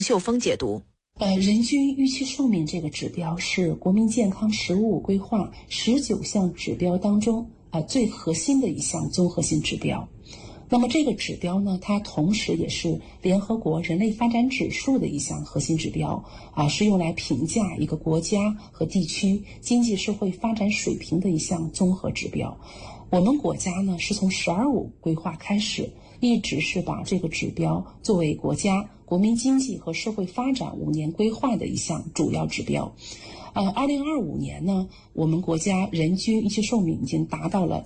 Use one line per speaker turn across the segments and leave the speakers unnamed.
秀峰解读。
人均预期寿命这个指标是国民健康15规划19项指标当中最核心的一项综合性指标。那么这个指标呢，它同时也是联合国人类发展指数的一项核心指标是用来评价一个国家和地区经济社会发展水平的一项综合指标。我们国家呢是从“12.5”规划开始，一直是把这个指标作为国家国民经济和社会发展5年规划的一项主要指标。2025年呢，我们国家人均预期寿命已经达到了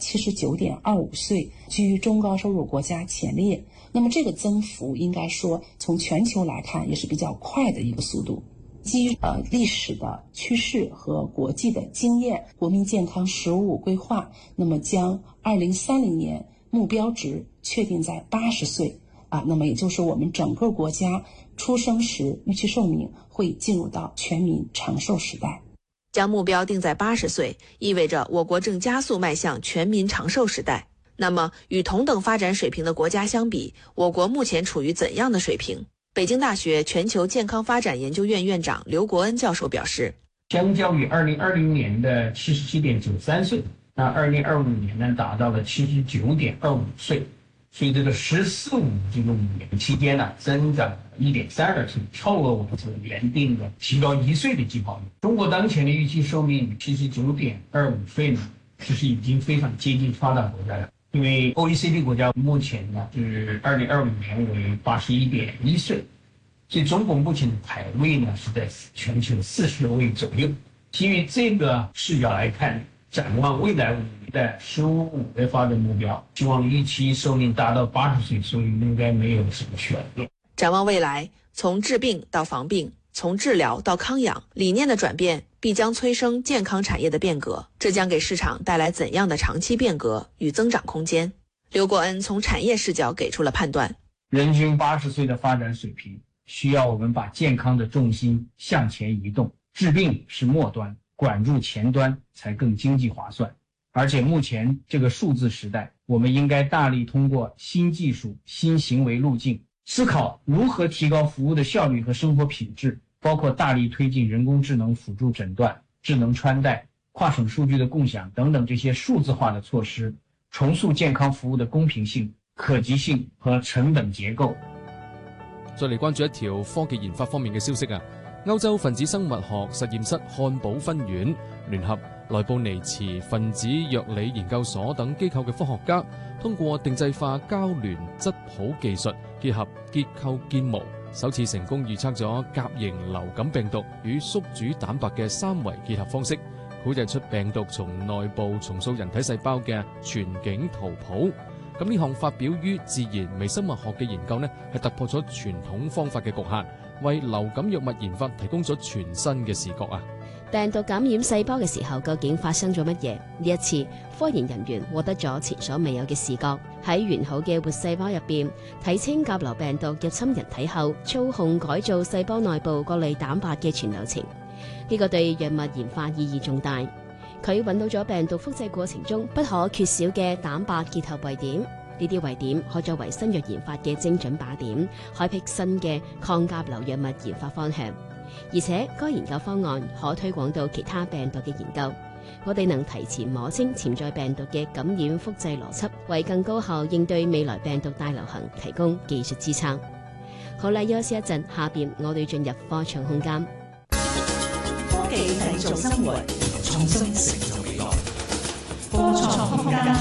79.25岁，居于中高收入国家前列。那么这个增幅应该说从全球来看也是比较快的一个速度。基于历史的趋势和国际的经验，国民健康15规划那么将2030年目标值确定在80岁那么也就是我们整个国家出生时预期寿命会进入到全民长寿时代。
将目标定在80岁，意味着我国正加速迈向全民长寿时代。那么与同等发展水平的国家相比，我国目前处于怎样的水平？北京大学全球健康发展研究院院长刘国恩教授表示，
相较于2020年的77.93岁，那2025年呢达到了79.25岁。所以这个14.5这个5年期间呢，增长了1.32岁，超额我们所原定的提高1岁的计划。中国当前的预期寿命79.25岁呢，其实已经非常接近发达国家了。因为 OECD 国家目前呢是2025年为81.1岁，所以中国目前的排位呢是在全球40位左右。基于这个视角来看，展望未来5年的15的发展目标，希望预期寿命达到80岁，所以应该没有什么悬念。
展望未来，从治病到防病，从治疗到康养，理念的转变必将催生健康产业的变革，这将给市场带来怎样的长期变革与增长空间？刘国恩从产业视角给出了判断。
人均80岁的发展水平，需要我们把健康的重心向前移动，治病是末端，管住前端才更经济划算。而且目前这个数字时代，我们应该大力通过新技术、新行为路径，思考如何提高服务的效率和生活品质，包括大力推进人工智能辅助诊断、智能穿戴、跨省数据的共享等等这些数字化的措施，重塑健康服務嘅公平性、可及性和成本結構。
再嚟關注一條科技研發方面嘅消息啊！歐洲分子生物學實驗室漢堡分院聯合萊布尼茨分子藥理研究所等機構嘅科學家，通過定製化交聯質譜技術，結合結構建模，首次成功預測咗甲型流感病毒與宿主蛋白嘅3維結合方式，估計出病毒從內部重塑人體細胞嘅全景圖譜。咁呢項發表於《自然微生物學》嘅研究呢，係突破咗傳統方法嘅局限，為流感藥物研發提供咗全新嘅視覺啊！
病毒感染細胞嘅時候，究竟發生咗乜嘢？呢一次，科研人員獲得咗前所未有嘅視覺，喺完好嘅活細胞入邊睇清甲流病毒入侵人體後，操控改造細胞內部各類蛋白嘅全流程。呢個對藥物研發意義重大。佢揾到咗病毒複製過程中不可缺少嘅蛋白結合位點，呢啲位點可作為新藥研發嘅精準靶點，開闢新嘅抗甲流藥物研發方向。而且該研究方案可推廣到其他病毒嘅研究，我哋能提前摸清潛在病毒嘅感染複製邏輯，為更高效應對未來病毒大流行提供技術支撐。好啦，休息一陣，下邊我哋進入科創空間。
科技製造生活，創新成就未來。科創空間。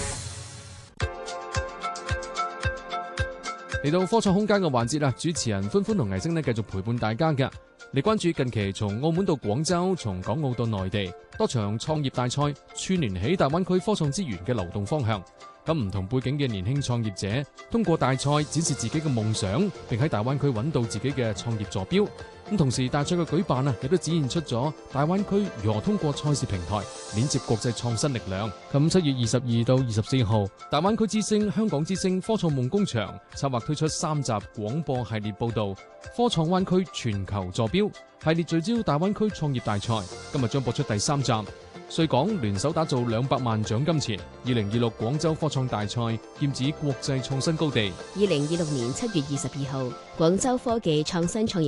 嚟到科創空間嘅環節啦，主持人歡歡同倪星呢繼續陪伴大家嘅。嚟關注近期從澳門到廣州、從港澳到內地多場創業大賽，串聯起大灣區科創資源嘅流動方向。咁唔同背景嘅年輕創業者通過大賽展示自己嘅夢想，並喺大灣區揾到自己嘅創業坐標。咁同時大賽嘅舉辦亦都展現出咗大灣區如何通過賽事平台連接國際創新力量。咁7月22到24號，大灣區之星、香港之星科創夢工場策劃推出3集廣播系列報導科創灣區全球坐標系列，聚焦大灣區創業大賽。今日將播出第3集。 穗港聯手打造200萬獎金錢，2026廣州科創大賽劍指國際創新高地。
2026年7月22號，廣州科技創新創業